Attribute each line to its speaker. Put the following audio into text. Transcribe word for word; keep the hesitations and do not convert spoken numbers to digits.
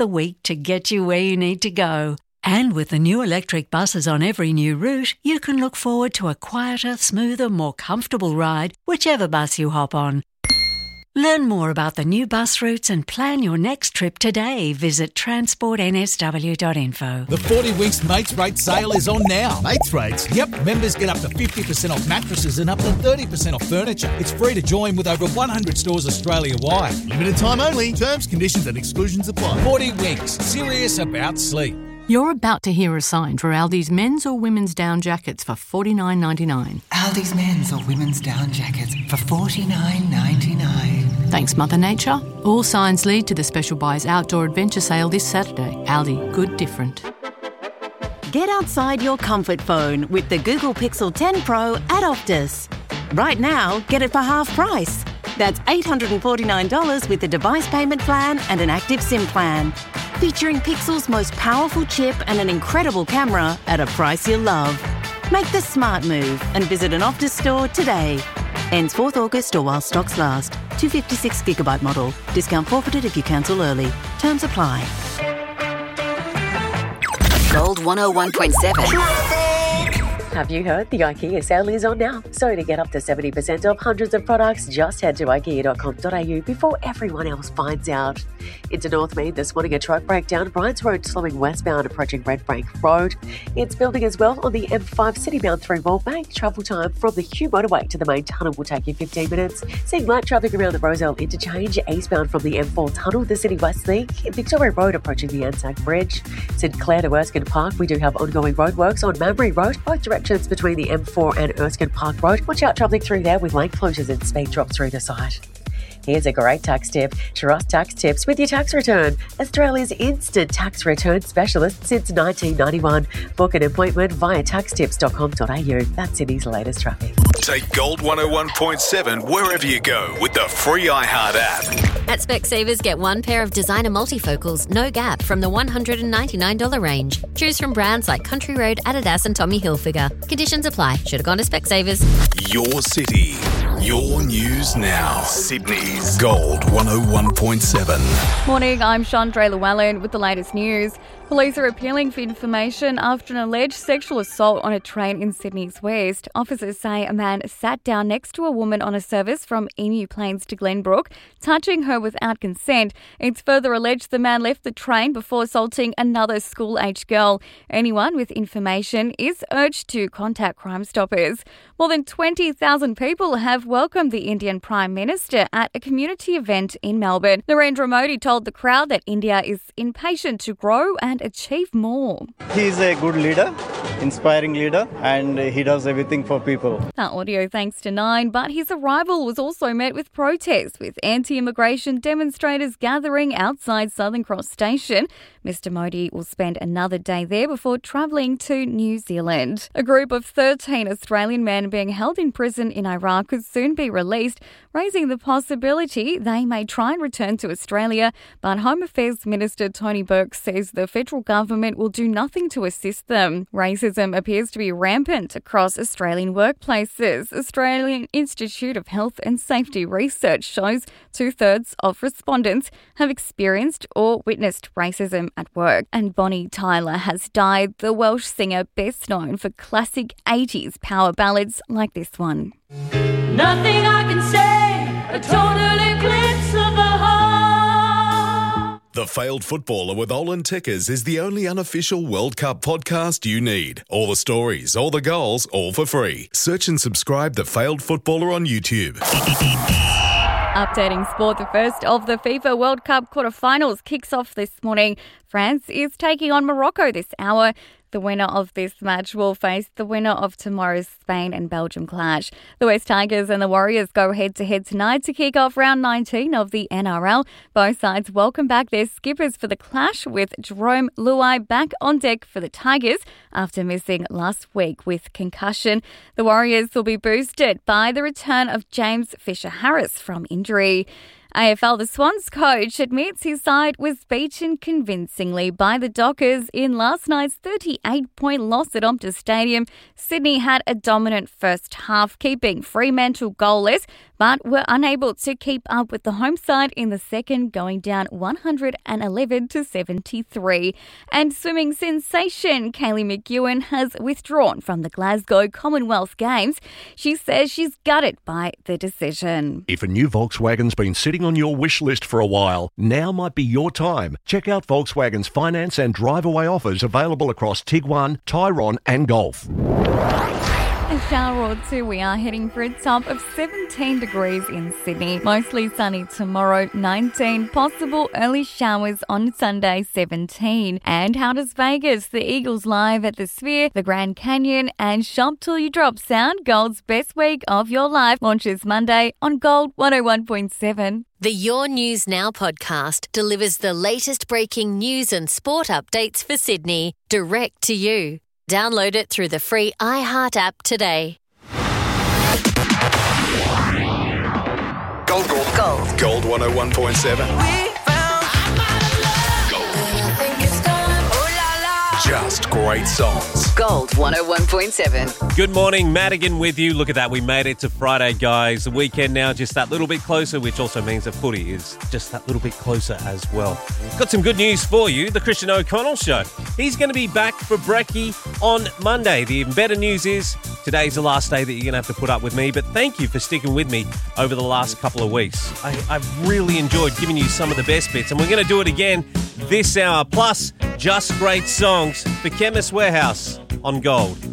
Speaker 1: the week to get you where you need to go. And with the new electric buses on every new route, you can look forward to a quieter, smoother, more comfortable ride, whichever bus you hop on. Learn more about the new bus routes and plan your next trip today. Visit transport n s w dot info.
Speaker 2: The forty Winks Mates Rate sale is on now.
Speaker 3: Mates Rates?
Speaker 2: Yep, members get up to fifty percent off mattresses and up to thirty percent off furniture. It's free to join with over one hundred stores Australia-wide.
Speaker 3: Limited time only. Terms, conditions and exclusions apply.
Speaker 2: forty Winks, serious about sleep.
Speaker 4: You're about to hear a sign for Aldi's men's or women's down jackets for forty-nine ninety-nine.
Speaker 5: Aldi's men's or women's down jackets for forty-nine ninety-nine.
Speaker 4: Thanks, Mother Nature. All signs lead to the Special Buys Outdoor Adventure Sale this Saturday. Aldi, good different.
Speaker 6: Get outside your comfort phone with the Google Pixel ten Pro at Optus. Right now, get it for half price. That's eight hundred forty-nine dollars with the device payment plan and an active SIM plan. Featuring Pixel's most powerful chip and an incredible camera at a price you'll love. Make the smart move and visit an Optus store today. Ends fourth August or while stocks last. two fifty-six gigabyte model. Discount forfeited if you cancel early. Terms apply.
Speaker 7: Gold one oh one point seven.
Speaker 8: Have you heard? The IKEA sale is on now. So to get up to seventy percent off hundreds of products, just head to ikea dot com dot a u before everyone else finds out. Into Northmead this morning, a truck breakdown, Bryants Road slowing westbound approaching Red Bank Road. It's building as well on the M five citybound through Wallbank. Travel time from the Hugh motorway to the main tunnel will take you fifteen minutes. Seeing light traffic around the Rozelle interchange, eastbound from the M four tunnel, the City West Link, Victoria Road approaching the Anzac Bridge. St Clair to Erskine Park, we do have ongoing roadworks on Mambury Road, both directions between the M four and Erskine Park Road. Watch out traffic through there with lane closures and speed drops through the site. Here's a great tax tip. Trust Tax Tips with your tax return. Australia's instant tax return specialist since nineteen ninety-one. Book an appointment via tax tips dot com dot a u. That's Sydney's latest traffic.
Speaker 9: Take Gold one oh one point seven wherever you go with the free iHeart app.
Speaker 10: At Specsavers, get one pair of designer multifocals, no gap, from the one hundred ninety-nine dollars range. Choose from brands like Country Road, Adidas and Tommy Hilfiger. Conditions apply. Should have gone to Specsavers.
Speaker 9: Your city, your news now. Sydney's Gold one oh one point seven.
Speaker 11: Morning, I'm Chandra Llewellyn with the latest news. Police are appealing for information after an alleged sexual assault on a train in Sydney's West. Officers say a man sat down next to a woman on a service from Emu Plains to Glenbrook, touching her without consent. It's further alleged the man left the train before assaulting another school-aged girl. Anyone with information is urged to contact Crime Stoppers. More than twenty thousand people have welcomed the Indian Prime Minister at a community event in Melbourne. Narendra Modi told the crowd that India is impatient to grow and achieve more.
Speaker 12: He's a good leader, inspiring leader, and he does everything for people.
Speaker 11: That audio thanks to Nine, but his arrival was also met with protests, with anti-immigration demonstrators gathering outside Southern Cross Station. Mister Modi will spend another day there before travelling to New Zealand. A group of thirteen Australian men being held in prison in Iraq could soon be released, raising the possibility they may try and return to Australia. But Home Affairs Minister Tony Burke says the federal government will do nothing to assist them. Racism appears to be rampant across Australian workplaces. Australian Institute of Health and Safety research shows two-thirds of respondents have experienced or witnessed racism at work. And Bonnie Tyler has died, the Welsh singer best known for classic eighties power ballads like this one.
Speaker 13: Nothing I can say, a total eclipse of the heart.
Speaker 9: The Failed Footballer with Olin Tickers is the only unofficial World Cup podcast you need. All the stories, all the goals, all for free. Search and subscribe The Failed Footballer on YouTube.
Speaker 11: Updating sport, the first of the FIFA World Cup quarterfinals kicks off this morning. France is taking on Morocco this hour. The winner of this match will face the winner of tomorrow's Spain and Belgium clash. The West Tigers and the Warriors go head-to-head tonight to kick off round nineteen of the N R L. Both sides welcome back their skippers for the clash, with Jerome Luai back on deck for the Tigers after missing last week with concussion. The Warriors will be boosted by the return of James Fisher-Harris from injury. A F L, the Swans coach admits his side was beaten convincingly by the Dockers in last night's thirty-eight point loss at Optus Stadium. Sydney had a dominant first half, keeping Fremantle goalless, but were unable to keep up with the home side in the second, going down one hundred eleven to seventy-three. And swimming sensation Kaylee McEwen has withdrawn from the Glasgow Commonwealth Games. She says she's gutted by the decision.
Speaker 14: If a new Volkswagen's been sitting on your wish list for a while, now might be your time. Check out Volkswagen's finance and drive-away offers available across Tiguan, Tyrone and Golf.
Speaker 11: A shower or two. We are heading for a top of seventeen degrees in Sydney. Mostly sunny tomorrow, nineteen. Possible early showers on Sunday, seventeen. And how does Vegas? The Eagles live at the Sphere, the Grand Canyon, and Shop Till You Drop sound. Gold's best week of your life launches Monday on Gold one oh one point seven.
Speaker 10: The Your News Now podcast delivers the latest breaking news and sport updates for Sydney, direct to you. Download it through the free iHeart app today.
Speaker 9: Gold, gold, gold. Gold one oh one point seven. Just great songs.
Speaker 7: Gold one oh one point seven.
Speaker 15: Good morning, Madigan with you. Look at that. We made it to Friday, guys. The weekend now just that little bit closer, which also means that footy is just that little bit closer as well. Got some good news for you. The Christian O'Connell Show. He's going to be back for brekkie on Monday. The even better news is today's the last day that you're going to have to put up with me, but thank you for sticking with me over the last couple of weeks. I, I've really enjoyed giving you some of the best bits, and we're going to do it again this hour. Plus, just great songs for Chemist Warehouse on Gold.